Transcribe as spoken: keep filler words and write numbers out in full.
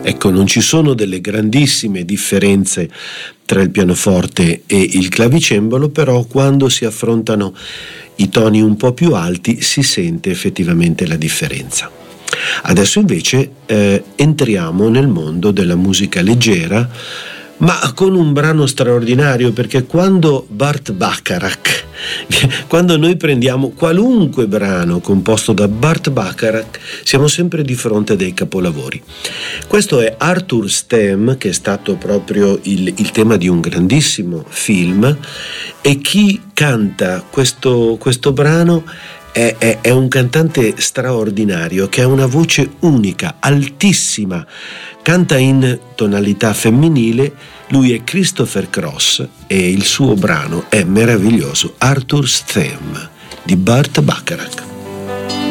Ecco, non ci sono delle grandissime differenze tra il pianoforte e il clavicembalo, però quando si affrontano i toni un po' più alti si sente effettivamente la differenza. Adesso invece eh, entriamo nel mondo della musica leggera, ma con un brano straordinario, perché quando Burt Bacharach, quando noi prendiamo qualunque brano composto da Burt Bacharach, siamo sempre di fronte a dei capolavori. Questo è Arthur Stem, che è stato proprio il, il tema di un grandissimo film, e chi canta questo, questo brano È, è, è un cantante straordinario che ha una voce unica, altissima, canta in tonalità femminile. Lui è Christopher Cross e il suo brano è meraviglioso, Arthur's Theme di Burt Bacharach.